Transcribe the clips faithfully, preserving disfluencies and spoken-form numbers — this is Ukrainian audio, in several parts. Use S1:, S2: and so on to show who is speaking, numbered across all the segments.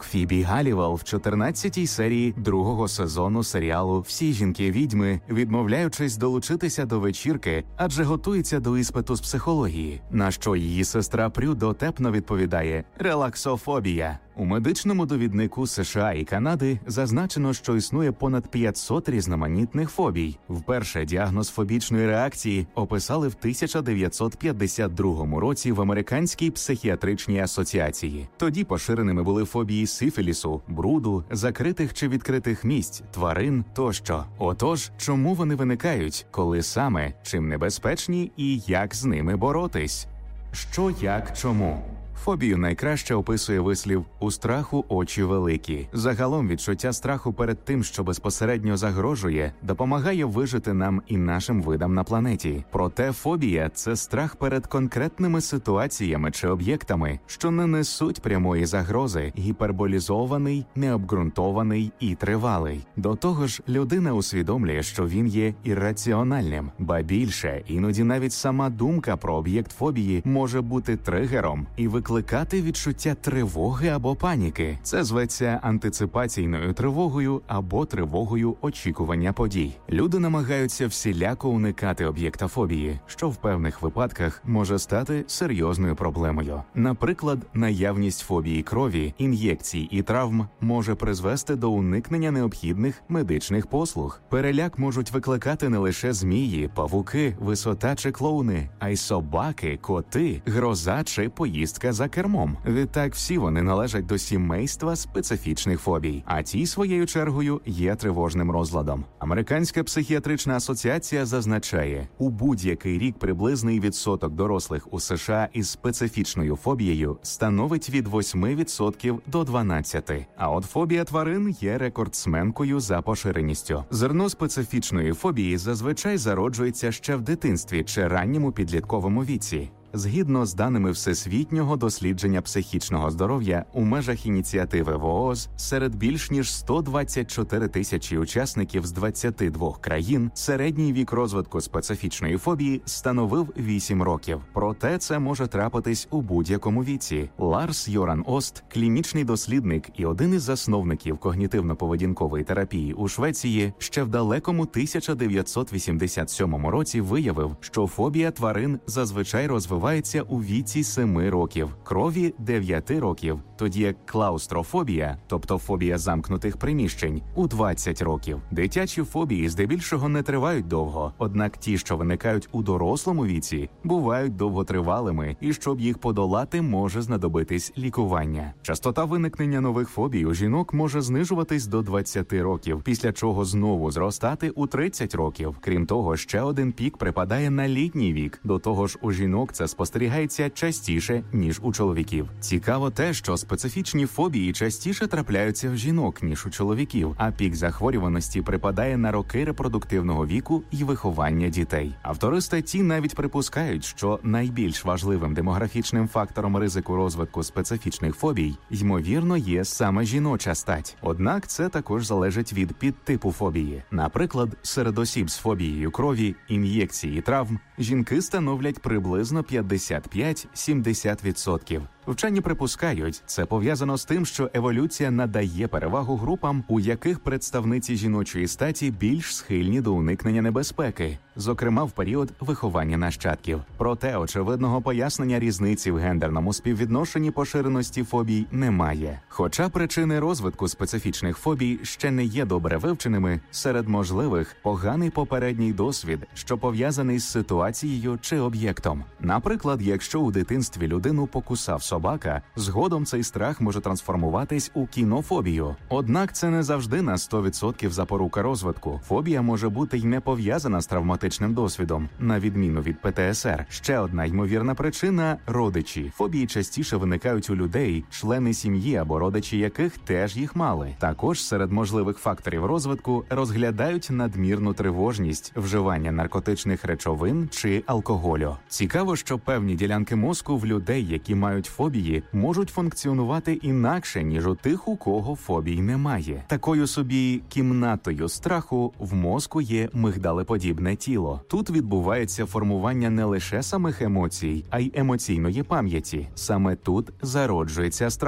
S1: жінок Фібі Галівел в чотирнадцятій серії другого сезону серіалу «Всі жінки-відьми», відмовляючись долучитися до вечірки, адже готується до іспиту з психології, на що її сестра Прю дотепно відповідає «релаксофобія». У медичному довіднику США і Канади зазначено, що існує понад п'ятсот різноманітних фобій. Вперше діагноз фобічної реакції описали в тисяча дев'ятсот п'ятдесят другому році в Американській психіатричній асоціації. Тоді поширеними були фобії сифілісу, бруду, закритих чи відкритих місць, тварин тощо. Отож, чому вони виникають, коли саме, чим небезпечні і як з ними боротись? Що, як, чому? Фобію найкраще описує вислів «у страху очі великі». Загалом відчуття страху перед тим, що безпосередньо загрожує, допомагає вижити нам і нашим видам на планеті. Проте фобія – це страх перед конкретними ситуаціями чи об'єктами, що не несуть прямої загрози, гіперболізований, необґрунтований і тривалий. До того ж, людина усвідомлює, що він є ірраціональним. Ба більше, іноді навіть сама думка про об'єкт фобії може бути тригером і викликати викликати відчуття тривоги або паніки. Це зветься антиципаційною тривогою або тривогою очікування подій. Люди намагаються всіляко уникати об'єкта фобії, що в певних випадках може стати серйозною проблемою. Наприклад, наявність фобії крові, ін'єкцій і травм може призвести до уникнення необхідних медичних послуг. Переляк можуть викликати не лише змії, павуки, висота чи клоуни, а й собаки, коти, гроза чи поїздка за кермом. Відтак всі вони належать до сімейства специфічних фобій, а ті, своєю чергою, є тривожним розладом. Американська психіатрична асоціація зазначає, у будь-який рік приблизний відсоток дорослих у США із специфічною фобією становить від восьми відсотків до дванадцяти відсотків. А от фобія тварин є рекордсменкою за поширеністю. Зерно специфічної фобії зазвичай зароджується ще в дитинстві чи ранньому підлітковому віці. Згідно з даними Всесвітнього дослідження психічного здоров'я у межах ініціативи ВООЗ, серед більш ніж сто двадцять чотири тисячі учасників з двадцяти двох країн середній вік розвитку специфічної фобії становив вісім років. Проте це може трапитись у будь-якому віці. Ларс Йоран Ост, клінічний дослідник і один із засновників когнітивно-поведінкової терапії у Швеції, ще в далекому тисяча дев'ятсот вісімдесят сьомому році виявив, що фобія тварин зазвичай розвивається у віці семи років, крові – дев'яти років, тоді як клаустрофобія, тобто фобія замкнутих приміщень, у двадцять років. Дитячі фобії здебільшого не тривають довго, однак ті, що виникають у дорослому віці, бувають довготривалими, і щоб їх подолати, може знадобитись лікування. Частота виникнення нових фобій у жінок може знижуватись до двадцяти років, після чого знову зростати у тридцять років. Крім того, ще один пік припадає на літній вік, до того ж у жінок це спостерігається частіше, ніж у чоловіків. Цікаво те, що специфічні фобії частіше трапляються в жінок, ніж у чоловіків, а пік захворюваності припадає на роки репродуктивного віку і виховання дітей. Автори статті навіть припускають, що найбільш важливим демографічним фактором ризику розвитку специфічних фобій, ймовірно, є саме жіноча стать. Однак це також залежить від підтипу фобії. Наприклад, серед осіб з фобією крові, ін'єкцій і травм жінки становлять приблизно п'ятдесят п'ять - сімдесят відсотків. Вчені припускають, це пов'язано з тим, що еволюція надає перевагу групам, у яких представниці жіночої статі більш схильні до уникнення небезпеки, зокрема в період виховання нащадків. Проте очевидного пояснення різниці в гендерному співвідношенні поширеності фобій немає. Хоча причини розвитку специфічних фобій ще не є добре вивченими, серед можливих поганий попередній досвід, що пов'язаний з ситуацією чи об'єктом. Наприклад, якщо у дитинстві людину покусав собака, згодом цей страх може трансформуватись у кінофобію. Однак це не завжди на сто відсотків запорука розвитку. Фобія може бути й не пов'язана з травматичним досвідом, на відміну від Пе Те Ес Ер. Ще одна ймовірна причина – родичі. Фобії частіше виникають у людей, члени сім'ї або родичі яких теж їх мали. Також серед можливих факторів розвитку розглядають надмірну тривожність, вживання наркотичних речовин чи алкоголю. Цікаво, що певні ділянки мозку в людей, які мають фобії, можуть функціонувати інакше, ніж у тих, у кого фобій немає. Такою собі кімнатою страху в мозку є мигдалеподібне тіло. Тут відбувається формування не лише самих емоцій, а й емоційної пам'яті. Саме тут зароджується страх.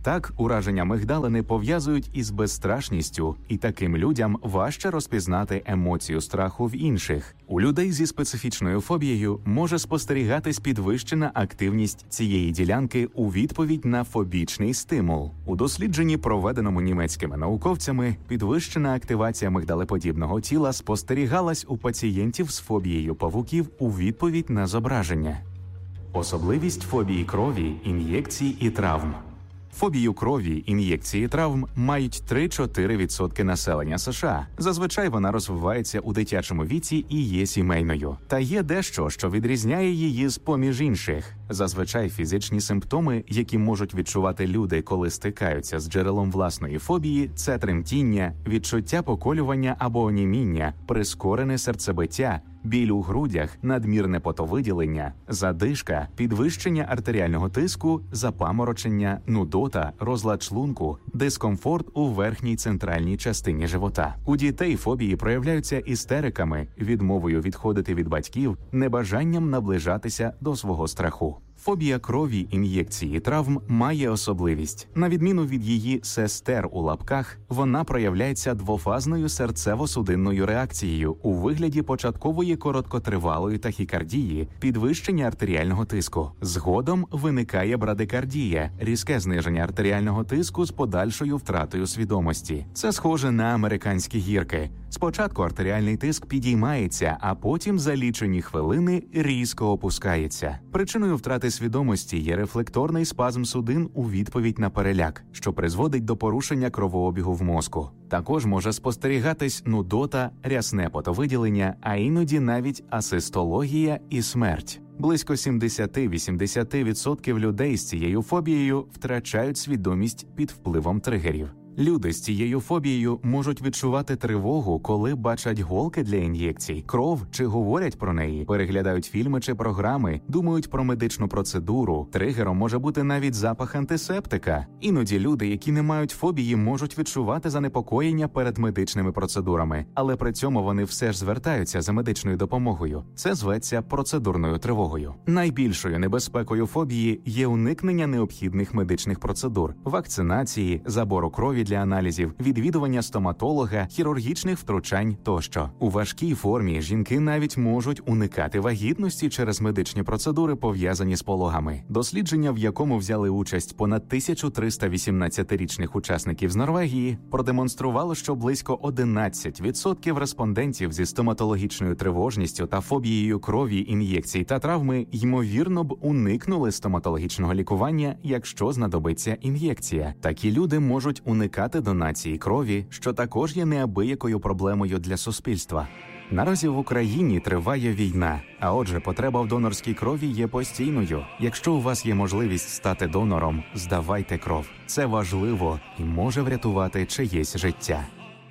S1: Так, ураження мигдалини пов'язують із безстрашністю, і таким людям важче розпізнати емоцію страху в інших. У людей зі специфічною фобією може спостерігатись підвищена активність цієї ділянки у відповідь на фобічний стимул. У дослідженні, проведеному німецькими науковцями, підвищена активація мигдалеподібного тіла спостерігалась у пацієнтів з фобією павуків у відповідь на зображення. Особливість фобії крові, ін'єкцій і травм. Фобію крові, ін'єкції травм мають три-чотири відсотки населення США. Зазвичай вона розвивається у дитячому віці і є сімейною. Та є дещо, що відрізняє її з-поміж інших. Зазвичай фізичні симптоми, які можуть відчувати люди, коли стикаються з джерелом власної фобії, це тремтіння, відчуття поколювання або оніміння, прискорене серцебиття, біль у грудях, надмірне потовиділення, задишка, підвищення артеріального тиску, запаморочення, нудота, розлад шлунку, дискомфорт у верхній центральній частині живота. У дітей фобії проявляються істериками, відмовою відходити від батьків, небажанням наближатися до свого страху. Фобія крові, ін'єкції травм має особливість. На відміну від її сестер у лапках, вона проявляється двофазною серцево-судинною реакцією у вигляді початкової короткотривалої тахікардії, підвищення артеріального тиску. Згодом виникає брадикардія, різке зниження артеріального тиску з подальшою втратою свідомості. Це схоже на американські гірки. Спочатку артеріальний тиск підіймається, а потім за лічені хвилини різко опускається. Причиною втрати свідомості є рефлекторний спазм судин у відповідь на переляк, що призводить до порушення кровообігу в мозку. Також може спостерігатись нудота, рясне потовиділення, а іноді навіть асистологія і смерть. Близько сімдесят-вісімдесят відсотків людей з цією фобією втрачають свідомість під впливом тригерів. Люди з цією фобією можуть відчувати тривогу, коли бачать голки для ін'єкцій, кров чи говорять про неї, переглядають фільми чи програми, думають про медичну процедуру. Тригером може бути навіть запах антисептика. Іноді люди, які не мають фобії, можуть відчувати занепокоєння перед медичними процедурами, але при цьому вони все ж звертаються за медичною допомогою. Це зветься процедурною тривогою. Найбільшою небезпекою фобії є уникнення необхідних медичних процедур, вакцинації, забору крові для аналізів, відвідування стоматолога, хірургічних втручань тощо. У важкій формі жінки навіть можуть уникати вагітності через медичні процедури, пов'язані з пологами. Дослідження, в якому взяли участь понад тисяча триста вісімнадцятирічних учасників з Норвегії, продемонструвало, що близько одинадцять відсотків респондентів зі стоматологічною тривожністю та фобією крові, ін'єкцій та травми ймовірно б уникнули стоматологічного лікування, якщо знадобиться ін'єкція. Такі люди можуть уникати донації крові, що також є неабиякою проблемою для суспільства. Наразі в Україні триває війна, а отже, потреба в донорській крові є постійною. Якщо у вас є можливість стати донором, здавайте кров. Це важливо і може врятувати чиєсь життя.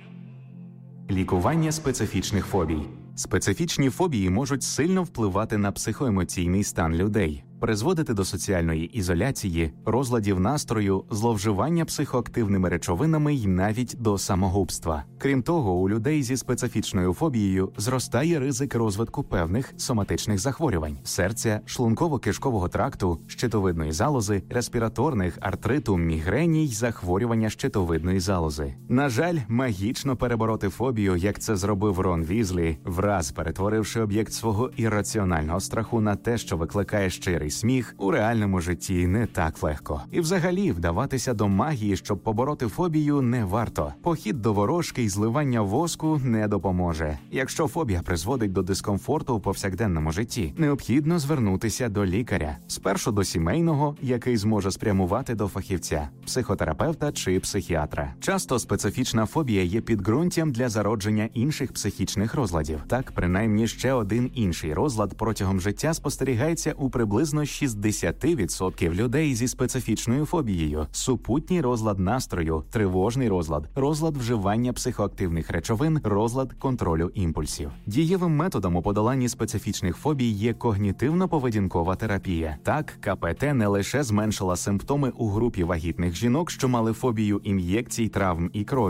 S1: Лікування специфічних фобій. Специфічні фобії можуть сильно впливати на психоемоційний стан людей, призводити до соціальної ізоляції, розладів настрою, зловживання психоактивними речовинами й навіть до самогубства. Крім того, у людей зі специфічною фобією зростає ризик розвитку певних соматичних захворювань – серця, шлунково-кишкового тракту, щитовидної залози, респіраторних, артриту, мігрені й захворювання щитовидної залози. На жаль, магічно перебороти фобію, як це зробив Рон Візлі, враз перетворивши об'єкт свого ірраціонального страху на те, що викликає щирий сміх, у реальному житті не так легко. І взагалі вдаватися до магії, щоб побороти фобію, не варто. Похід до ворожки і зливання воску не допоможе. Якщо фобія призводить до дискомфорту в повсякденному житті, необхідно звернутися до лікаря. Спершу до сімейного, який зможе спрямувати до фахівця, психотерапевта чи психіатра. Часто специфічна фобія є підґрунтям для зародження інших психічних розладів. Так, принаймні ще один інший розлад протягом життя спостерігається у приблизно шістдесят відсотків людей зі специфічною фобією: супутній розлад настрою, тривожний розлад, розлад вживання психоактивних речовин, розлад контролю імпульсів. Дієвим методом у подоланні специфічних фобій є когнітивно-поведінкова терапія. Так, ка пе те не лише зменшила симптоми у групі вагітних жінок, що мали фобію ін'єкцій, травм і крові,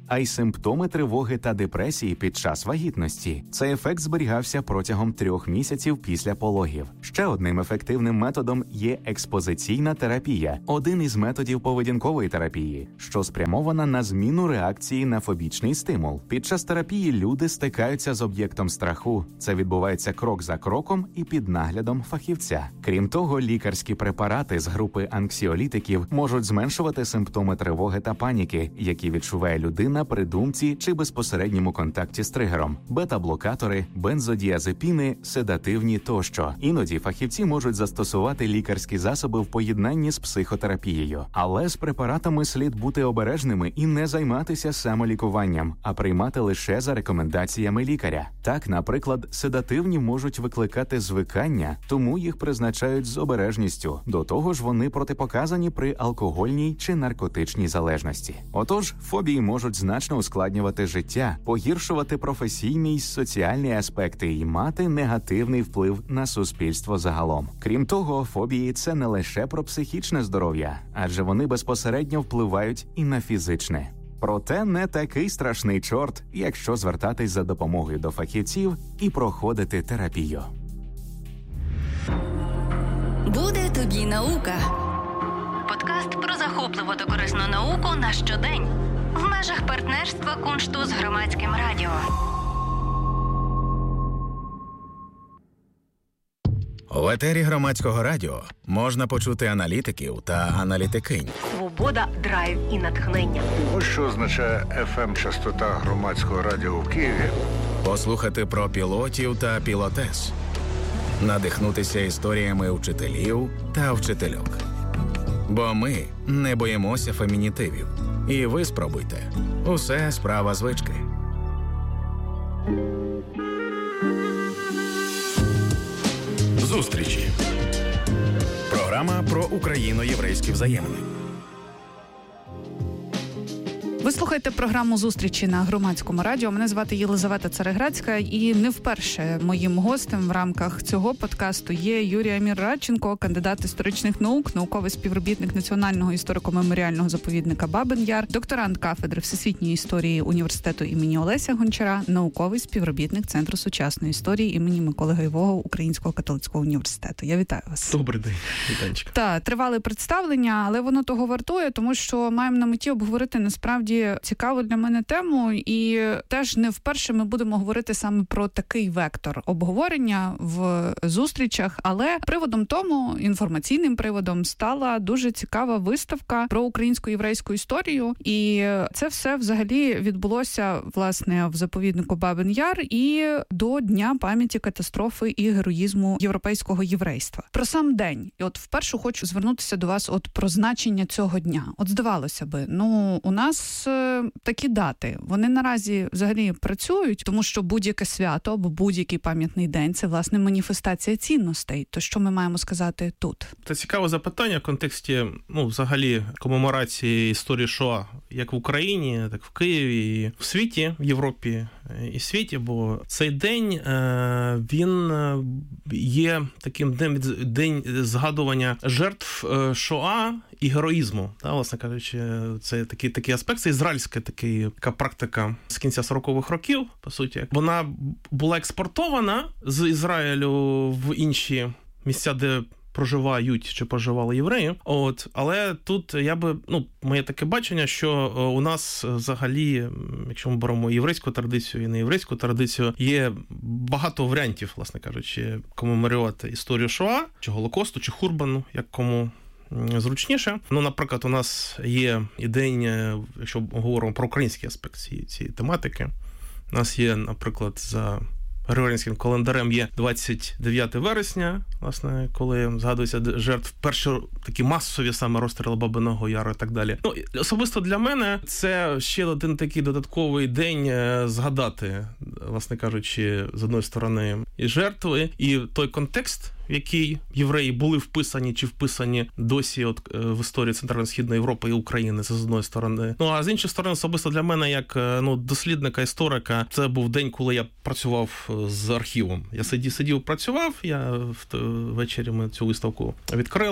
S1: а й симптоми тривоги та депресії під час вагітності. Цей ефект зберігався протягом трьох місяців після пологів. Ще одним ефективним методом є експозиційна терапія, один із методів поведінкової терапії, що спрямована на зміну реакції на фобічний стимул. Під час терапії люди стикаються з об'єктом страху. Це відбувається крок за кроком і під наглядом фахівця. Крім того, лікарські препарати з групи анксіолітиків можуть зменшувати симптоми тривоги та паніки, які відчуває людина при думці чи безпосередньому контакті з тригером. Бета-блокатори, бензодіазепіни, седативні тощо. Іноді фахівці можуть застосувати лікарські засоби в поєднанні з психотерапією. Але з препаратами слід бути обережними і не займатися самолікуванням, а приймати лише за рекомендаціями лікаря. Так, наприклад, седативні можуть викликати звикання, тому їх призначають з обережністю. До того ж, вони протипоказані при алкогольній чи наркотичній залежності. Отож, фобії можуть значно ускладнювати життя, погіршувати професійні й соціальні аспекти і мати негативний вплив на суспільство загалом. Крім того, фобії – це не лише про психічне здоров'я, адже вони безпосередньо впливають і на фізичне. Проте не такий страшний чорт, якщо звертатись за допомогою до фахівців і проходити терапію.
S2: Буде тобі наука. Подкаст про захопливу та корисну науку на щодень. В межах партнерства Куншту з Громадським радіо.
S3: В етері Громадського радіо можна почути аналітиків та аналітикинь.
S4: Свобода, драйв і натхнення.
S5: Ось що означає еф ем-частота Громадського радіо в Києві.
S3: Послухати про пілотів та пілотес. Надихнутися історіями вчителів та вчительок. Бо ми не боїмося фемінітивів. І ви спробуйте. Усе справа звички. Зустрічі. Програма про україно-єврейські взаємини.
S6: Ви слухаєте програму «Зустрічі» на Громадському радіо. Мене звати Єлизавета Цареградська, і не вперше моїм гостем в рамках цього подкасту є Юрій Амір Радченко, кандидат історичних наук, науковий співробітник Національного історико-меморіального заповідника Бабин Яр, докторант кафедри всесвітньої історії університету імені Олеся Гончара, науковий співробітник Центру сучасної історії імені Миколи Гайвого Українського католицького університету. Я вітаю вас.
S7: Добрий день, вітанечка.
S6: Так, тривале представлення, але воно того вартує, тому що маємо на меті обговорити насправді цікаву для мене тему, і теж не вперше ми будемо говорити саме про такий вектор обговорення в зустрічах, але приводом тому, інформаційним приводом, стала дуже цікава виставка про українсько-єврейську історію, і це все взагалі відбулося, власне, в заповіднику Бабин Яр і до Дня пам'яті катастрофи і героїзму європейського єврейства. Про сам день. І от вперше хочу звернутися до вас от про значення цього дня. От здавалося би, ну, у нас такі дати, вони наразі взагалі працюють, тому що будь-яке свято або будь-який пам'ятний день – це, власне, маніфестація цінностей. То що ми маємо сказати тут?
S7: Це цікаве запитання в контексті, ну, взагалі, комеморації історії Шоа, як в Україні, так в Києві, і в світі, в Європі і світі, бо цей день, він є таким днем, день згадування жертв Шоа і героїзму. Та, власне кажучи, це такий, такий аспект, це ізраїльська такий, така практика з кінця сорокових років, по суті. Вона була експортована з Ізраїлю в інші місця, де проживають чи проживали євреї. От, але тут я би, ну, моє таке бачення, що у нас взагалі, якщо ми беремо єврейську традицію і неєврейську традицію, є багато варіантів, власне кажучи, комеморувати історію Шоа, чи Голокосту, чи Хурбану, як кому зручніше. Ну, наприклад, у нас є і день, якщо говоримо про український аспект цієї, цієї тематики, у нас є, наприклад, за григоріанським календарем є двадцять дев'яте вересня, власне, коли згадується жертв, перші такі масові саме розстріли Бабиного Яру і так далі. Ну, особисто для мене це ще один такий додатковий день згадати, власне кажучи, з одної сторони і жертви, і той контекст, в який євреї були вписані чи вписані досі от, в історії Центрально-Східної Європи і України, це з одної сторони. Ну, а з іншої сторони, особисто для мене, як ну, дослідника, історика, це був день, коли я працював з архівом. Я сидів, сидів, працював, я ввечері ми цю виставку відкрили,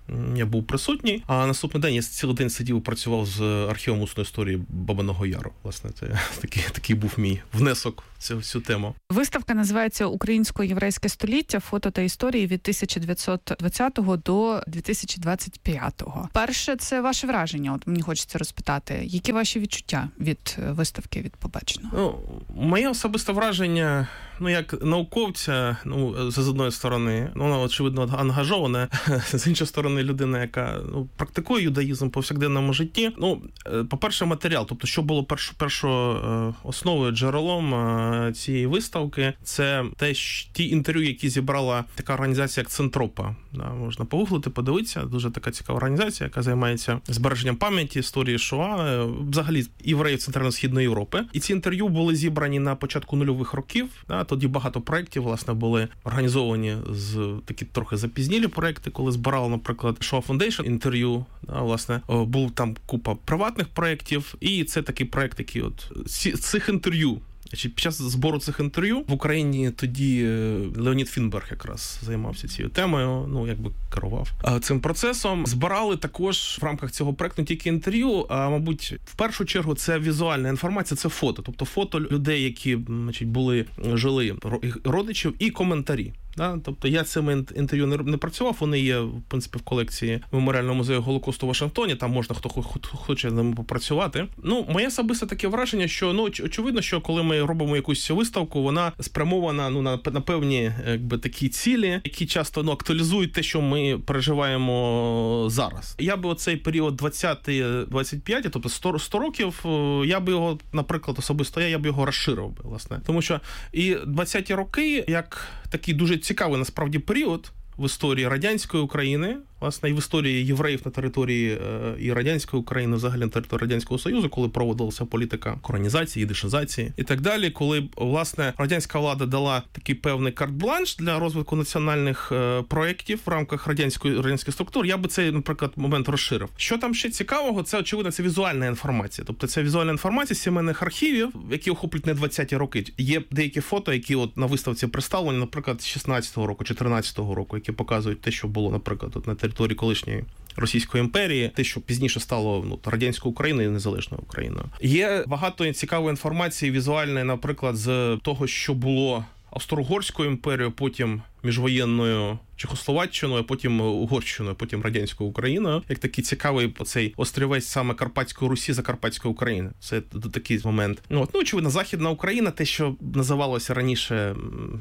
S7: Я був присутній, а наступний день я цілий день сидів і працював з архівом усної історії Бабиного Яру. Власне, це такий, такий був мій внесок в цю, в цю тему.
S6: Виставка називається «Українсько-єврейське століття. Фото та історії від тисяча дев'ятсот двадцятого до дві тисячі двадцять п'ятого». Перше, це ваше враження. От мені хочеться розпитати, які ваші відчуття від виставки, від побаченого?
S7: Ну, моє особисте враження, ну, як науковця, ну, з одної сторони, ну, воно, очевидно, ангажоване, з іншої сторони, людина, яка, ну, практикує юдаїзм в повсякденному житті. Ну, по-перше, матеріал, тобто, що було перш, першою основою, джерелом цієї виставки, це те, ті інтерв'ю, які зібрала така організація, як Центропа. Да, можна погуглити, подивитися. Дуже така цікава організація, яка займається збереженням пам'яті, історії Шоа, взагалі євреїв Центрально-Східної Європи. І ці інтерв'ю були зібрані на початку нульових років. Да, тоді багато проєктів, власне, були організовані з такі трохи запізнілі проєкти, коли збирали, наприклад, Shoah Foundation інтерв'ю. Да, власне, був там купа приватних проєктів, і це такий проєкт, який от цих інтерв'ю. Під час збору цих інтерв'ю в Україні тоді Леонід Фінберг якраз займався цією темою, ну, якби керував цим процесом. Збирали також в рамках цього проекту не тільки інтерв'ю, а, мабуть, в першу чергу це візуальна інформація, це фото. Тобто фото людей, які, значить, були, жили, родичів, і коментарі. Да? Тобто я цими інтерв'ю не, не працював, вони є, в принципі, в колекції Меморіального музею Голокосту в Вашингтоні, там можна, хто хоче з ними попрацювати. Ну, моє особисте таке враження, що, ну, очевидно, що коли ми робимо якусь виставку, вона спрямована, ну, на, на певні, якби, такі цілі, які часто, ну, актуалізують те, що ми переживаємо зараз. Я би оцей період двадцятий-двадцять п'ятий, тобто сто, сто років, я би його, наприклад, особисто я, я би його розширив би, власне. Тому що і двадцяті роки, як такий дуже цікавий, насправді, період в історії радянської України, власне, і в історії євреїв на території і радянської України, взагалі на території Радянського Союзу, коли проводилася політика коронізації, їдишизації і так далі, коли, власне, радянська влада дала такий певний карт-бланш для розвитку національних проєктів в рамках радянської радянських структур, я би цей, наприклад, момент розширив. Що там ще цікавого, це, очевидно, це візуальна інформація. Тобто це візуальна інформація з сімейних архівів, які охоплюють не двадцяті роки. Є деякі фото, які от на виставці представлені, наприклад, з шістнадцятого року, чотирнадцятого року, які показують те, що було, наприклад, от на території колишньої Російської імперії, те, що пізніше стало, ну, радянською Україною і незалежною Україною. Є багато цікавої інформації візуальної, наприклад, з того, що було Австро-Угорською імперією, потім міжвоєнною Чехословаччиною, потім Угорщиною, потім радянською Україною, як такий цікавий оцей острівець саме Карпатської Русі, Закарпатської України. Це такий момент. Ну, от, ну, очевидно, Західна Україна, те, що називалося раніше,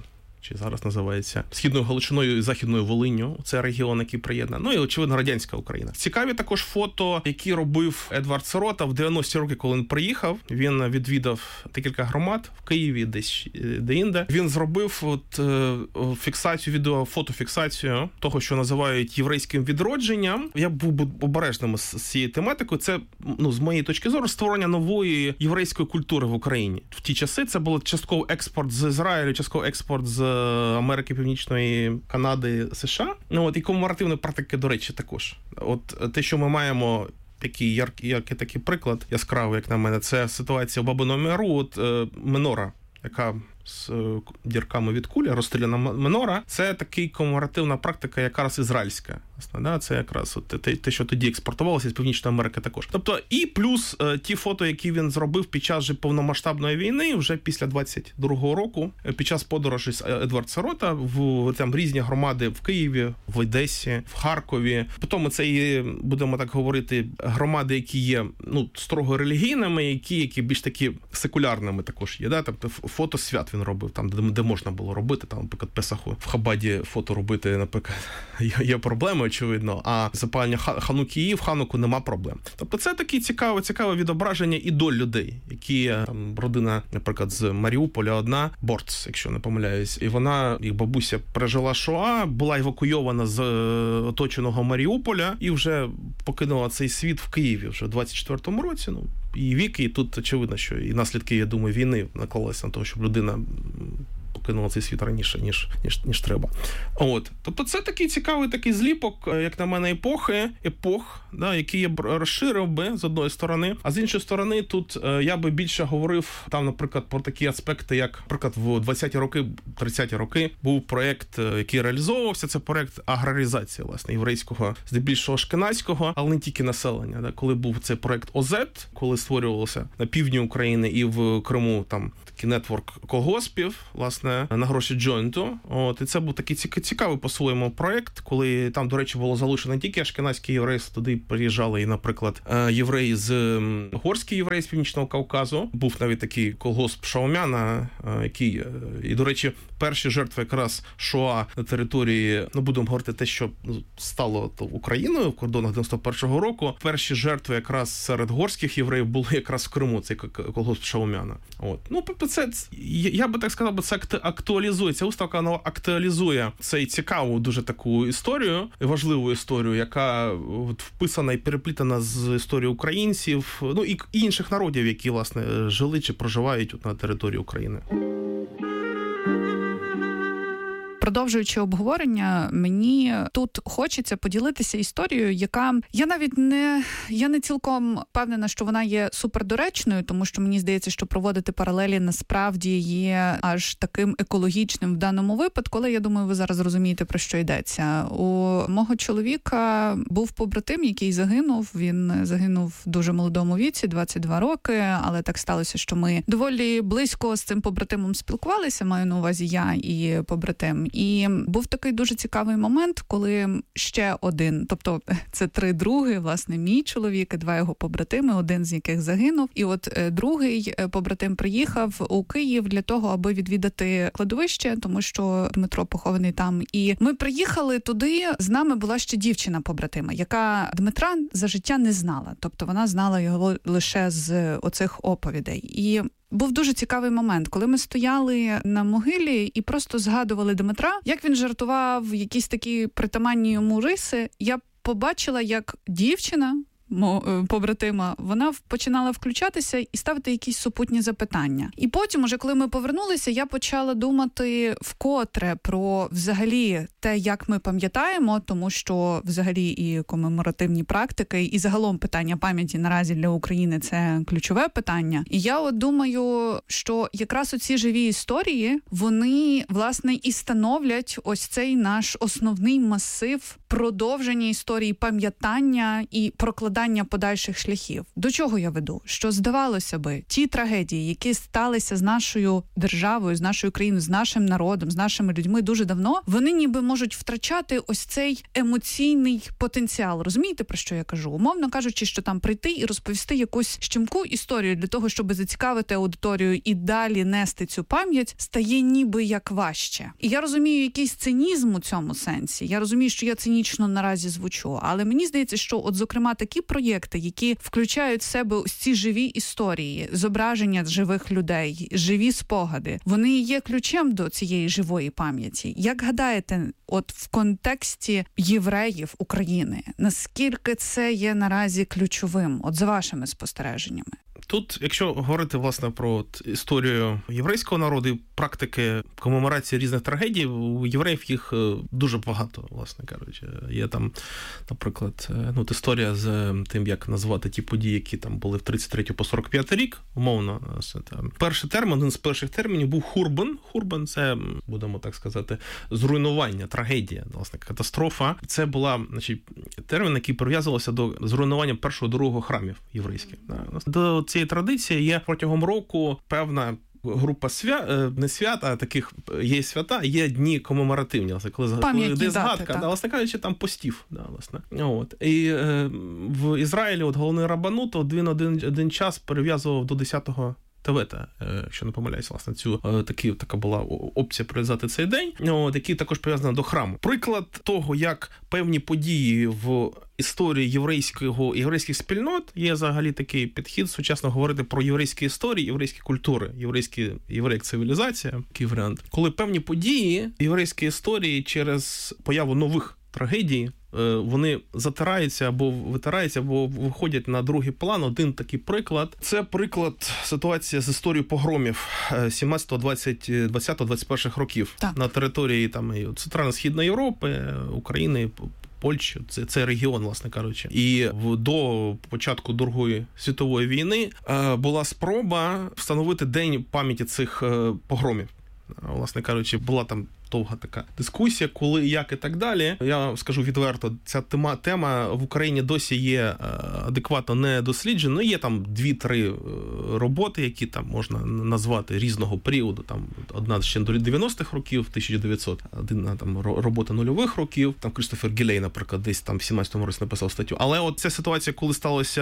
S7: чи зараз називається Східною Галичиною і Західною Волинню. Це регіон, який приєднаний. Ну і, очевидно, радянська Україна. Цікаві також фото, які робив Едвард Сирота в дев'яності роки, коли він приїхав. Він відвідав декілька громад в Києві, десь де-інде. Він зробив от фіксацію, відео, фотофіксацію того, що називають єврейським відродженням. Я був обережним з цією тематикою. Це, ну, з моєї точки зору, створення нової єврейської культури в Україні. В ті часи це було частково експорт з Ізраїлю, частково експорт з Америки, Північної, Канади, США. Ну, от, і комеморативної практики, до речі, також. От те, що ми маємо, такий яркий, яркий такий приклад, яскравий, як на мене, це ситуація в Бабиному Яру, от е, менора, яка з дірками від кулі, розстріляна менора, це такий комеморативна практика, якраз ізраїльська. Да? Це якраз от те, те, що тоді експортувалося з Північної Америки також. Тобто, і плюс е, ті фото, які він зробив під час же повномасштабної війни, вже після двадцять другого року, під час подорожі з Едвард Сирота в там різні громади в Києві, в Одесі, в Харкові. Потім це і, будемо так говорити, громади, які є, ну, строго релігійними, які, які більш такі секулярними також є. Да? Тобто фото свят він робив, там, де, де можна було робити, там, наприклад, Песаху в Хабаді фото робити, наприклад, є, є проблеми, очевидно, а запалення Ханукії в Хануку нема проблем. Тобто це таке цікаве, цікаве відображення і доль людей, які, там, родина, наприклад, з Маріуполя одна, Борц, якщо не помиляюсь, і вона, їх бабуся пережила Шоа, була евакуйована з оточеного Маріуполя і вже покинула цей світ в Києві вже в двадцять четвертому році, ну, і вік, і тут очевидно, що і наслідки, я думаю, війни наклалися на те, щоб людина покинула цей світ раніше, ніж, ніж, ніж треба. От. Тобто це такий цікавий такий зліпок, як на мене, епохи, епох, да, які я б розширив би з одної сторони, а з іншої сторони тут я би більше говорив там, наприклад, про такі аспекти, як, наприклад, в двадцяті роки, тридцяті роки був проєкт, який реалізовувався, це проєкт аграризації, власне, єврейського, здебільшого ашкеназького, але не тільки населення. Да, коли був цей проєкт ОЗЕТ, коли створювався на півдні України і в Криму там такий нетворк колгоспів, власне, на гроші джойнту. От, і це був такий цікавий по-своєму проєкт, коли там, до речі, було залишено не тільки ашкеназьке єврейство, туди приїжджали і, наприклад, євреї з горські євреї з Північного Кавказу. Був навіть такий колгосп Шаумяна, який, і, до речі, перші жертви якраз Шоа на території, ну, будемо говорити те, що стало Україною в кордонах дев'яносто першого року. Перші жертви якраз серед горських євреїв були якраз в Криму, цей колгосп Шаумяна. От. Ну, це, я би так сказав, це актуалізує, ця виставка, вона актуалізує цей цікаву дуже таку історію, важливу історію, яка от, вписана і переплітана з історією українців, ну і інших народів, які, власне, жили чи проживають от, на території України.
S6: Продовжуючи обговорення, мені тут хочеться поділитися історією, яка, я навіть не, я не цілком впевнена, що вона є супердоречною, тому що мені здається, що проводити паралелі насправді є аж таким екологічним в даному випадку, але я думаю, ви зараз розумієте, про що йдеться. У мого чоловіка був побратим, який загинув, він загинув в дуже молодому віці, двадцять два роки, але так сталося, що ми доволі близько з цим побратимом спілкувалися, маю на увазі я і побратим. І був такий дуже цікавий момент, коли ще один, тобто це три други, власне, мій чоловік і два його побратими, один з яких загинув. І от другий побратим приїхав у Київ для того, аби відвідати кладовище, тому що Дмитро похований там. І ми приїхали туди, з нами була ще дівчина побратима, яка Дмитра за життя не знала. Тобто вона знала його лише з оцих оповідей. І був дуже цікавий момент, коли ми стояли на могилі і просто згадували Дмитра, як він жартував, якісь такі притаманні йому риси. Я побачила, як дівчина побратима, вона починала включатися і ставити якісь супутні запитання. І потім, уже коли ми повернулися, я почала думати вкотре про взагалі те, як ми пам'ятаємо, тому що взагалі і комеморативні практики, і загалом питання пам'яті наразі для України – це ключове питання. І я от думаю, що якраз оці живі історії, вони, власне, і становлять ось цей наш основний масив продовження історії, пам'ятання і прокладання подальших шляхів. До чого я веду? Що, здавалося би, ті трагедії, які сталися з нашою державою, з нашою країною, з нашим народом, з нашими людьми дуже давно, вони ніби можуть втрачати ось цей емоційний потенціал. Розумієте, про що я кажу? Умовно кажучи, що там прийти і розповісти якусь щемку історію для того, щоб зацікавити аудиторію і далі нести цю пам'ять, стає ніби як важче. І я розумію якийсь цинізм у цьому сенсі. Я розумію, що я цинічно наразі звучу, але мені здається, що от, зокрема, такі проєкти, які включають в себе ось ці живі історії, зображення живих людей, живі спогади, вони є ключем до цієї живої пам'яті. Як гадаєте, от в контексті євреїв України, наскільки це є наразі ключовим, от за вашими спостереженнями?
S7: Тут, якщо говорити, власне, про от історію єврейського народу і практики комеморації різних трагедій, у євреїв їх дуже багато, власне кажучи. Є там, наприклад, ну, історія з тим, як назвати ті події, які там були в тридцять третій по сорок п'ятий рік, умовно. Там. Перший термін, один з перших термінів був хурбан. Хурбан – це, будемо так сказати, зруйнування, трагедія, власне, катастрофа. Це була, значить, термін, який прив'язувався до зруйнування першого, другого храмів єврейських. До цієї традиції є протягом року певна група свят, не свят, а таких є свята, є дні комеморативні, власне, коли, коли йде згадка, да, власне кажучи, там постів, да, власне. От. І е, в Ізраїлі от головний рабанут один, один, один час перев'язував до десятого Тевета, якщо не помиляюсь, власне, цю такі, така була опція прив'язати цей день, от, який також прив'язаний до храму. Приклад того, як певні події в історії єврейського, єврейських спільнот, є взагалі такий підхід сучасно говорити про єврейські історії, єврейські культури, єврейські, єврей як цивілізація, такий варіант. Коли певні події єврейської історії через появу нових трагедій вони затираються або витираються, або виходять на другий план. Один такий приклад. Це приклад ситуації з історією погромів сімнадцятого, двадцятого, двадцять перших років
S6: так.
S7: на території там Центрально-Східної Європи, України, Польщі, це, це регіон, власне кажучи. І в, до початку Другої світової війни е, була спроба встановити день пам'яті цих е, погромів. Власне кажучи, була там довга така дискусія, коли, як і так далі. Я скажу відверто, ця тема, тема в Україні досі є адекватно не досліджена. Є там дві-три роботи, які там можна назвати різного періоду. Там одна ще до дев'яностих років, тисяча дев'ятсот, одна там робота нульових років. Там Крістофер Гілей, наприклад, десь там в сімнадцятому році написав статтю. Але от ця ситуація, коли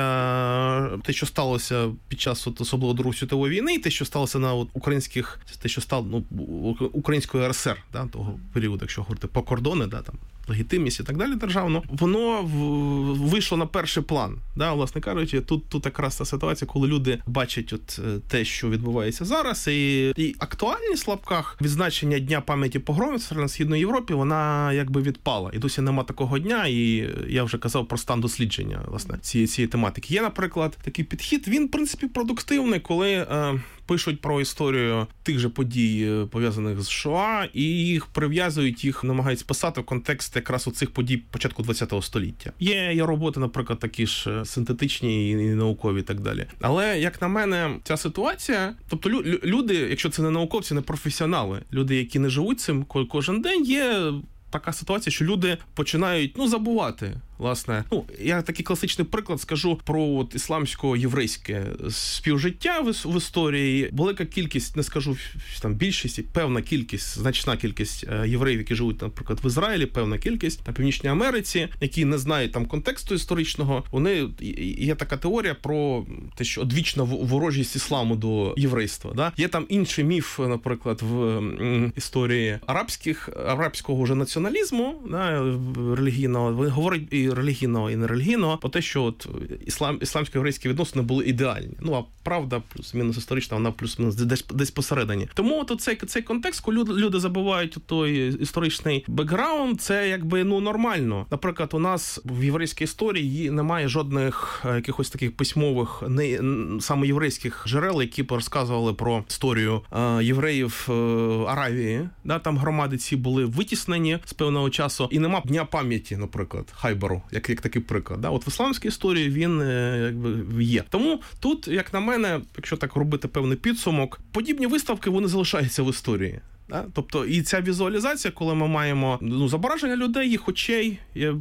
S7: сталося те, що сталося під час от, особливо Другої світової війни, і те, що сталося на от, українських, те, що стало ну, української РСР, да, того періоду, якщо говорити по кордони, да, там, легітимність і так далі державно, воно вийшло на перший план. Да, власне кажучи, тут, тут якраз та ситуація, коли люди бачать от те, що відбувається зараз, і, і актуальність в лапках відзначення Дня пам'яті погромів в Центрально-Східної Європі, вона якби відпала. І досі нема такого дня, і я вже казав про стан дослідження, власне, цієї, цієї тематики. Є, наприклад, такий підхід, він, в принципі, продуктивний, коли е, пишуть про історію тих же подій, пов'язаних з Шоа, і їх прив'язують, їх намагаються писати в контекст якраз оцих подій початку ХХ століття. Є, є роботи, наприклад, такі ж синтетичні і наукові і так далі. Але, як на мене, ця ситуація, тобто лю- люди, якщо це не науковці, не професіонали, люди, які не живуть цим кожен день, є така ситуація, що люди починають, ну, забувати. Власне, ну, я такий класичний приклад скажу про от, ісламсько-єврейське співжиття в, в історії. Велика кількість, не скажу там більшість, певна кількість, значна кількість євреїв, які живуть, наприклад, в Ізраїлі, певна кількість на Північній Америці, які не знають там контексту історичного. Вони, є така теорія про те, що одвічна ворожість ісламу до єврейства. Да? Є там інший міф, наприклад, в історії арабських, арабського вже націоналізму, да, релігійного. Він говорить і релігійного, і нерелігійного, про те, що от іслам, ісламсько-єврейські відносини були ідеальні. Ну, а правда, плюс-мінус історична, вона плюс-мінус десь, десь посередині. Тому от цей, цей контекст, коли люди, люди забувають той історичний бекграунд, це якби, ну, нормально. Наприклад, у нас в єврейській історії немає жодних якихось таких письмових, не, саме єврейських джерел, які б розказували про історію е, євреїв е, Аравії. Да, там громади ці були витіснені з певного часу, і нема Дня пам'яті, наприклад, Хайберу, як, як такий приклад. Да? От в ісламській історії він якби є. Тому тут, як на мене, якщо так робити певний підсумок, подібні виставки, вони залишаються в історії. Да? Тобто, і ця візуалізація, коли ми маємо, ну, зображення людей, їх очей,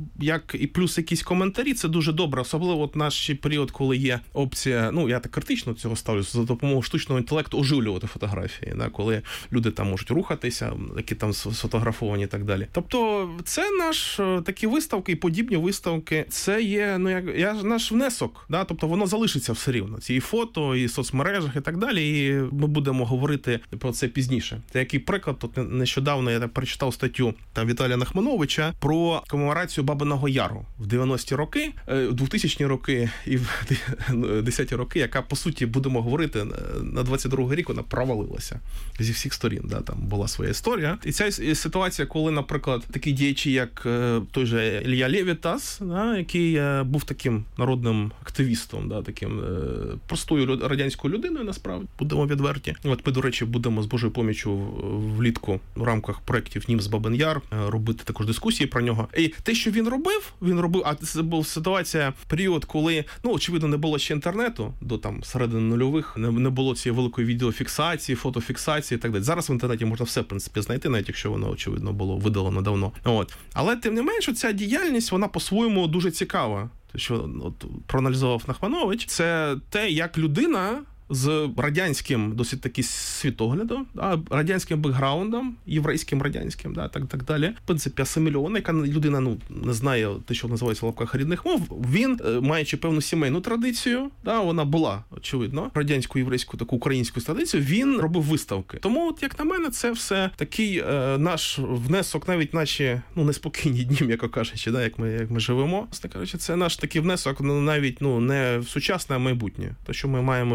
S7: як і плюс якісь коментарі, це дуже добре. Особливо от наш період, коли є опція, ну, я так критично цього ставлюся, за допомогою штучного інтелекту оживлювати фотографії, да? Коли люди там можуть рухатися, які там сфотографовані і так далі. Тобто, це наш такі виставки і подібні виставки, це є, ну, як, я, наш внесок, да? Тобто, воно залишиться все рівно. Ці і фото, і соцмережах, і так далі, і ми будемо говорити про це пізніше. Це який приклад, тут нещодавно я так прочитав статтю там Віталія Нахмановича про комеморацію Бабиного Яру в дев'яності роки, двохтисячні роки і в десяті роки, яка, по суті, будемо говорити, на двадцять другий рік вона провалилася зі всіх сторін. Да, там була своя історія. І ця ситуація, коли, наприклад, такі діячі, як той же Ілля Левітас, да, який був таким народним активістом, да, таким простою радянською людиною, насправді, будемо відверті. От ми, до речі, будемо з Божою поміччю влітку в рамках проєктів «Німс Бабин Яр» робити також дискусії про нього. І те, що він робив, він робив, а це була ситуація, період, коли, ну, очевидно, не було ще інтернету, до там середини нульових, не, не було цієї великої відеофіксації, фотофіксації і так далі. Зараз в інтернеті можна все, в принципі, знайти, навіть якщо воно, очевидно, було видалено давно. От. Але, тим не менше, ця діяльність, вона по-своєму дуже цікава. Те, що от, проаналізував Нахманович, це те, як людина з радянським досить таки світоглядом, да, радянським бекграундом, єврейським радянським, да, так, так далі. В принципі, асимільована, яка людина, ну, не знає те, що називається в лапках рідних мов. Він, маючи певну сімейну традицію, да, вона була, очевидно, радянську, єврейську, таку українську традицію, він робив виставки. Тому, от, як на мене, це все такий е, наш внесок, навіть наші, ну, неспокійні дні, м'яко кажучи, да, як ми, як ми живемо. Коротше, це наш такий внесок, ну, навіть, ну, не в сучасне, а майбутнє. Те, що ми маємо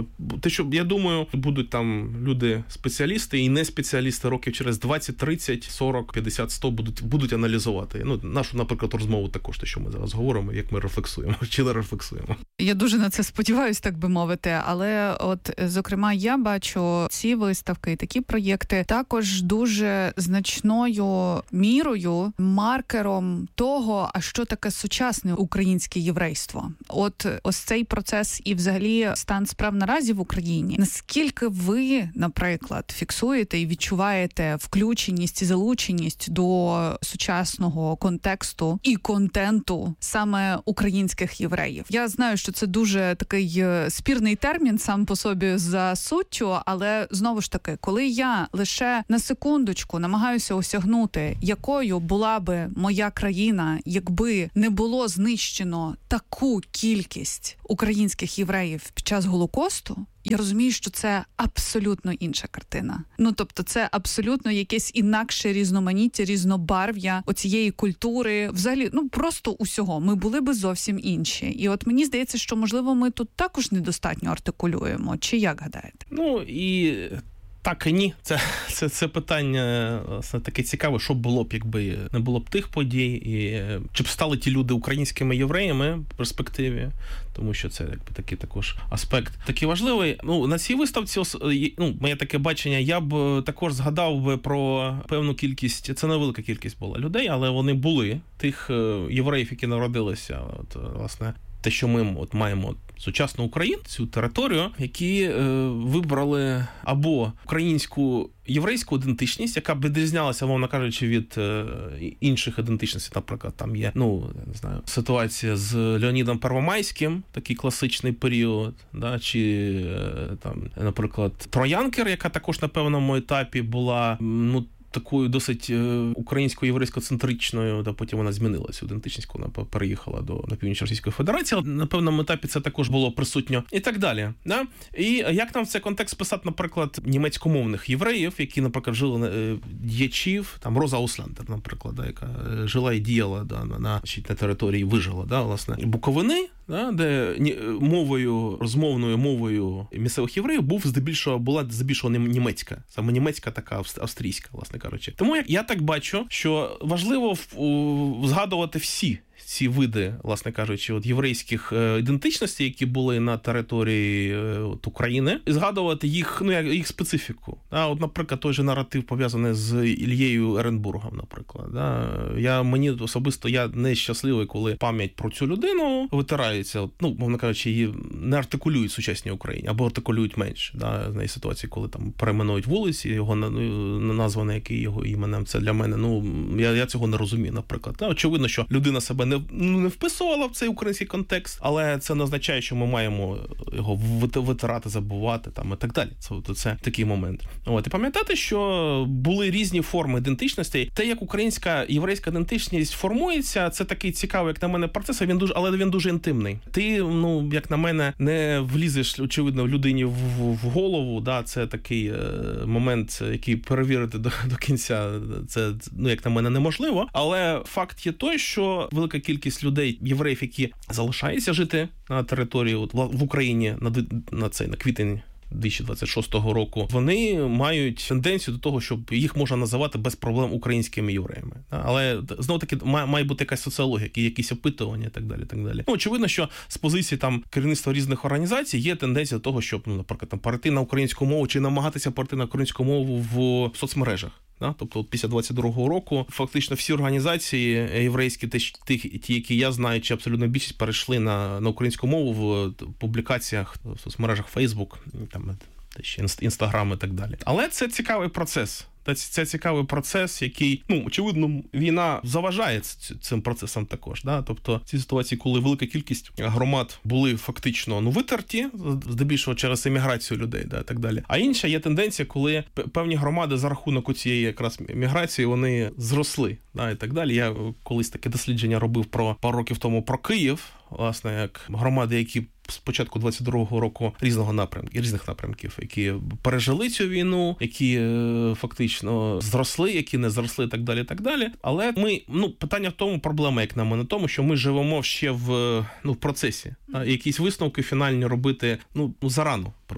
S7: те, що я думаю, будуть там люди спеціалісти і не спеціалісти років через двадцять, тридцять, сорок, п'ятдесят, сто будуть будуть аналізувати. Ну, нашу, наприклад, розмову також, те, що ми зараз говоримо, як ми рефлексуємо, чи не рефлексуємо.
S6: Я дуже на це сподіваюся, так би мовити, але от, зокрема, я бачу ці виставки, такі проєкти також дуже значною мірою, маркером того, а що таке сучасне українське єврейство. От ось цей процес і взагалі стан справ наразі в Україні. Наскільки ви, наприклад, фіксуєте і відчуваєте включеність і залученість до сучасного контексту і контенту саме українських євреїв? Я знаю, що це дуже такий спірний термін сам по собі за суттю, але знову ж таки, коли я лише на секундочку намагаюся осягнути, якою була би моя країна, якби не було знищено таку кількість українських євреїв під час Голокосту, я розумію, що це абсолютно інша картина. Ну, тобто це абсолютно якесь інакше різноманіття, різнобарв'я оцієї культури, взагалі, ну, просто усього. Ми були би зовсім інші. І от мені здається, що, можливо, ми тут також недостатньо артикулюємо. Чи як гадаєте?
S7: Ну, і... Так і ні. Це, це, це питання власне, таке цікаве, що було б, якби не було б тих подій, і чи б стали ті люди українськими євреями в перспективі, тому що це якби такий також аспект такий важливий. Ну, на цій виставці, ну, моє таке бачення, я б також згадав би про певну кількість, це невелика кількість була людей, але вони були, тих євреїв, які народилися, от, власне, те, що ми от маємо сучасну Україну, цю територію, які е, вибрали або українську єврейську ідентичність, яка б відрізнялася, мовно кажучи, від е, інших ідентичностей. Наприклад, там є, ну, не знаю, ситуація з Леонідом Первомайським, такий класичний період, да, чи е, там, наприклад, Троянкер, яка також на певному етапі була, ну, такою досить українсько єврейсько-центричною, да, потім вона змінилася, ідентичність, коли вона переїхала до на північ Російської Федерації, але на певному етапі це також було присутньо і так далі. Да? І як нам в цей контекст писати, наприклад, німецькомовних євреїв, які, наприклад, жили діячів, там Роза Ауслендер, наприклад, да, яка жила і діяла да, на, на, на території, вижила, да, власне, Буковини, да, де мовою, розмовною мовою місцевих євреїв був здебільшого, була здебільшого німецька, саме німецька така австрійська, власне кажучи. Тому я так бачу, що важливо згадувати всі ці види, власне кажучи, от єврейських ідентичностей, які були на території от, України, і згадувати їх, ну, їх специфіку. Да? От, наприклад, той же наратив пов'язаний з Ільєю Еренбургом, наприклад. Да? Я, мені особисто, я не щасливий, коли пам'ять про цю людину витирається, от, ну, мовно кажучи, її не артикулюють в сучасній Україні, або артикулюють менше. Да? Знає ситуації, коли там перейменують вулиці, його назване який його іменем, це для мене, ну, я, я цього не розумію, наприклад. Да? Очевидно, що людина себе не не вписувала в цей український контекст, але це не означає, що ми маємо його витирати, забувати там і так далі. Це, це такий момент. От, і пам'ятати, що були різні форми ідентичності. Те, як українська єврейська ідентичність формується, це такий цікавий, як на мене, процес, він дуже, але він дуже інтимний. Ти, ну, як на мене, не влізеш, очевидно, людині в, в голову, да, це такий е, момент, який перевірити до, до кінця, це, ну, як на мене, неможливо, але факт є той, що велика кількість людей, євреїв, які залишаються жити на території от, в Україні на, на цей на квітень дві тисячі двадцять шостого року, вони мають тенденцію до того, щоб їх можна називати без проблем українськими євреями. Але знову таки має, має бути якась соціологія, якісь опитування і так далі. Так далі. Ну, очевидно, що з позиції там керівництва різних організацій є тенденція до того, щоб, ну, наприклад, там перейти на українську мову чи намагатися перейти на українську мову в соцмережах. Да? Тобто після двадцять другого року фактично всі організації єврейські, ті, ті, які я знаю, чи абсолютно більшість перейшли на, на українську мову в публікаціях в соцмережах Facebook, там, Instagram і так далі. Але це цікавий процес. Це цікавий процес, який, ну, очевидно, війна заважає цим процесам також. Да? Тобто ці ситуації, коли велика кількість громад були фактично, ну, витерті, здебільшого через еміграцію людей, да, і так далі. А інша є тенденція, коли певні громади за рахунок цієї якраз міграції, вони зросли, да, і так далі. Я колись таке дослідження робив про пару років тому про Київ, власне, як громади, які з початку двадцять другого року різного напрямку, різних напрямків, які пережили цю війну, які фактично зросли, які не зросли, і так далі, і так далі. Але ми, ну, питання в тому, проблема, як на мене, в тому, що ми живемо ще в, ну, в процесі. А якісь висновки фінальні робити, ну, зарано просто.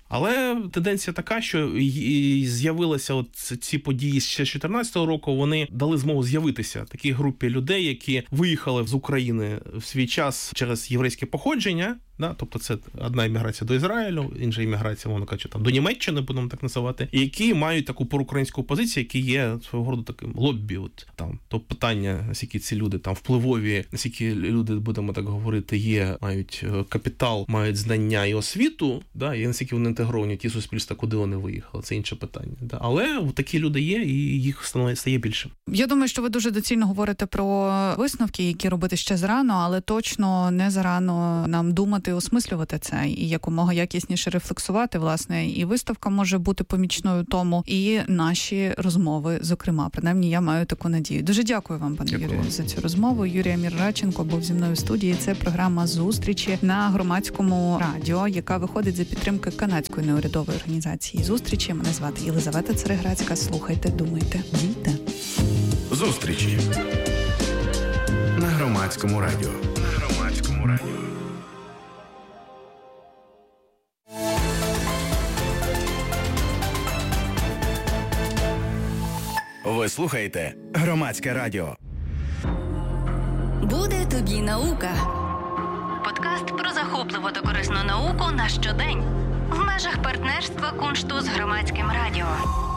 S7: Але тенденція така, що і з'явилися от ці події ще з чотирнадцятого року, вони дали змогу з'явитися такій групі людей, які виїхали з України в свій час через єврейське походження. Да, тобто це одна імміграція до Ізраїлю, інша імміграція, мовно кажучи, там до Німеччини, будемо так називати, і які мають таку проукраїнську позицію, які є свого роду таким лоббі. От там то питання, наскільки ці люди там впливові, наскільки люди, будемо так говорити, є, мають капітал, мають знання і освіту, да, і наскільки вони інтегровані в ті суспільства, куди вони виїхали, це інше питання. Да. Але такі люди є, і їх стає більше.
S6: Я думаю, що ви дуже доцільно говорите про висновки, які робити ще зарано, але точно не зарано нам думати і осмислювати це, і якомога якісніше рефлексувати, власне, і виставка може бути помічною тому, і наші розмови, зокрема. Принаймні, я маю таку надію. Дуже дякую вам, пане Юрію, за цю розмову. Юрій Амір Радченко був зі мною в студії. Це програма «Зустрічі» на Громадському радіо, яка виходить за підтримки канадської неурядової організації «Зустрічі». Мене звати Єлизавета Цереграцька. Слухайте, думайте, дійте.
S3: «Зустрічі» на Громадському радіо. На Громадському радіо. Ви слухаєте Громадське радіо.
S2: Буде тобі наука. Подкаст про захопливу та корисну науку на щодень. В межах партнерства Куншту з Громадським радіо.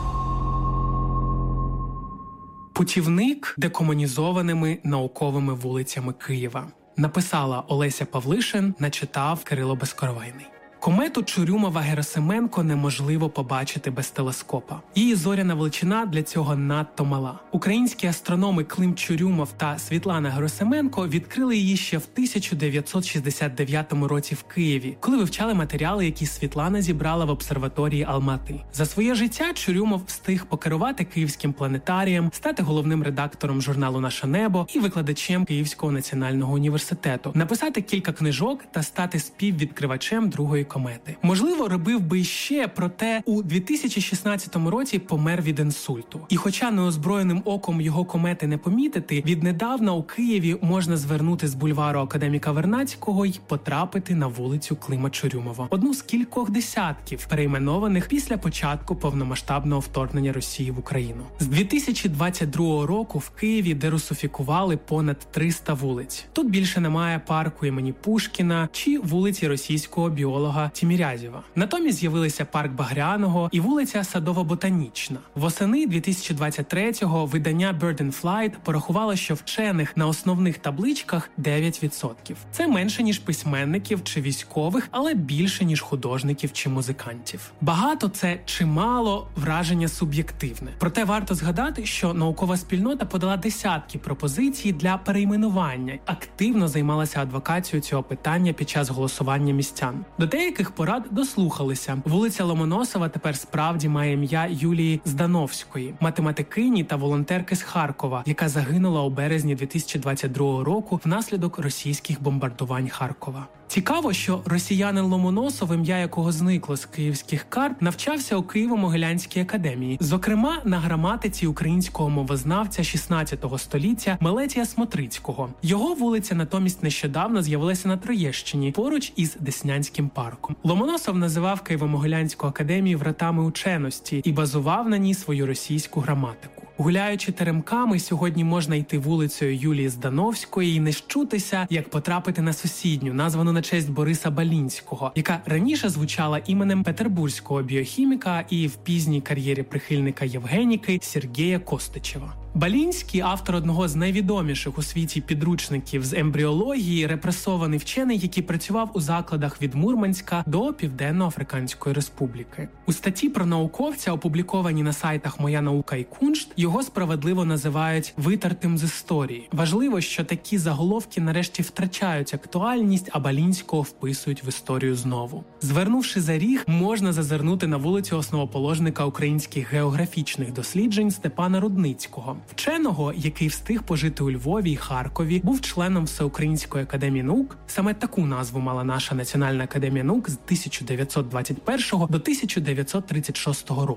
S8: Путівник декомунізованими науковими вулицями Києва. Написала Олеся Павлишин, начитав Кирило Безкоровайний. Комету Чурюмова-Герасименко неможливо побачити без телескопа. Її зоряна величина для цього надто мала. Українські астрономи Клим Чурюмов та Світлана Герасименко відкрили її ще в тисяча дев'ятсот шістдесят дев'ятому році в Києві, коли вивчали матеріали, які Світлана зібрала в обсерваторії Алмати. За своє життя Чурюмов встиг покерувати Київським планетарієм, стати головним редактором журналу «Наше небо» і викладачем Київського національного університету, написати кілька книжок та стати співвідкривачем другої комети. Можливо, робив би ще, проте у дві тисячі шістнадцятому році помер від інсульту. І хоча неозброєним оком його комети не помітити, віднедавна у Києві можна звернути з бульвару Академіка Вернадського й потрапити на вулицю Клима Чурюмова. Одну з кількох десятків, перейменованих після початку повномасштабного вторгнення Росії в Україну. З дві тисячі двадцять другого року в Києві дерусифікували понад триста вулиць. Тут більше немає парку імені Пушкіна чи вулиці російського біолога Тімірязєва. Натомість з'явилися парк Багряного і вулиця Садово-Ботанічна. Восени дві тисячі двадцять третього видання Bird and Flight порахувало, що вчених на основних табличках дев'ять відсотків. Це менше, ніж письменників чи військових, але більше, ніж художників чи музикантів. Багато це чи мало враження суб'єктивне. Проте варто згадати, що наукова спільнота подала десятки пропозицій для перейменування, активно займалася адвокацією цього питання під час голосування містян. До деяких порад дослухалися. Вулиця Ломоносова тепер справді має ім'я Юлії Здановської, математикині та волонтерки з Харкова, яка загинула у березні дві тисячі двадцять другого року внаслідок російських бомбардувань Харкова. Цікаво, що росіянин Ломоносов, ім'я якого зникло з київських карт, навчався у Києво-Могилянській академії. Зокрема, на граматиці українського мовознавця шістнадцятого століття Мелетія Смотрицького. Його вулиця натомість нещодавно з'явилася на Троєщині, поруч із Деснянським парком. Ломоносов називав Києво-Могилянську академію вратами ученості і базував на ній свою російську граматику. Гуляючи теремками, сьогодні можна йти вулицею Юлії Здановської і не щутися, як потрапити на сусідню, названу на честь Бориса Балінського, яка раніше звучала іменем петербурзького біохіміка і в пізній кар'єрі прихильника Євгеніки Сергія Костичева. Балінський – автор одного з найвідоміших у світі підручників з ембріології, репресований вчений, який працював у закладах від Мурманська до Південно-Африканської Республіки. У статті про науковця, опублікованій на сайтах «Моя наука» і «Куншт», його справедливо називають «витертим з історії». Важливо, що такі заголовки нарешті втрачають актуальність, а Балінського вписують в історію знову. Звернувши за ріг, можна зазирнути на вулицю основоположника українських географічних досліджень Степана Рудницького. Вченого, який встиг пожити у Львові і Харкові, був членом Всеукраїнської академії наук. Саме таку назву мала наша Національна академія наук з тисяча дев'ятсот двадцять першого до тисяча дев'ятсот тридцять шостого року.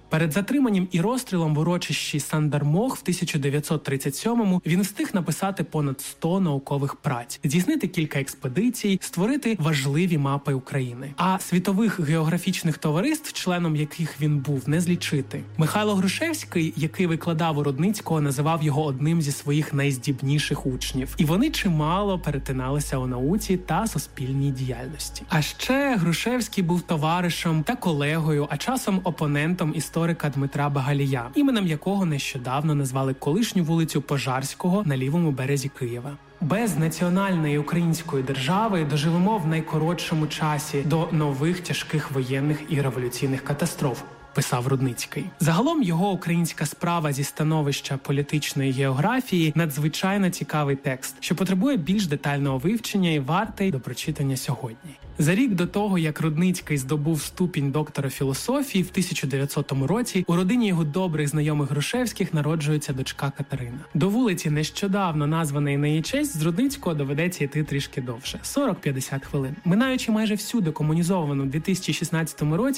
S8: Перед затриманням і розстрілом в урочищі Сан-Дармох в тисяча дев'ятсот тридцять сьомому він встиг написати понад сто наукових праць, здійснити кілька експедицій, створити важливі мапи України. А світових географічних товариств, членом яких він був, не злічити. Михайло Грушевський, який викладав у Рудницького, називав його одним зі своїх найздібніших учнів. І вони чимало перетиналися у науці та суспільній діяльності. А ще Грушевський був товаришем та колегою, а часом опонентом історика Дмитра Багалія, іменем якого нещодавно назвали колишню вулицю Пожарського на лівому березі Києва. Без національної української держави доживемо в найкоротшому часі до нових тяжких воєнних і революційних катастроф, писав Рудницький. Загалом його «Українська справа зі становища політичної географії» надзвичайно цікавий текст, що потребує більш детального вивчення і вартий до прочитання сьогодні. За рік до того, як Рудницький здобув ступінь доктора філософії в тисяча дев'ятсотому році, у родині його добрих знайомих Грушевських народжується дочка Катерина. До вулиці, нещодавно названої на її честь, з Рудницького доведеться йти трішки довше – сорок-п'ятдесят хвилин. Минаючи майже всю декомунізовану в дві тисячі шістнадцятому році,